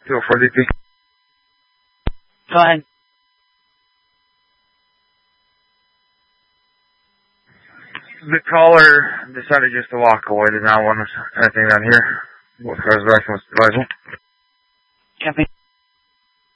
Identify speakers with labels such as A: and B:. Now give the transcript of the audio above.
A: 204 DP.
B: Go ahead.
A: The caller decided just to walk away. Did not want us anything down here. What cars back was advisable?
B: Copy.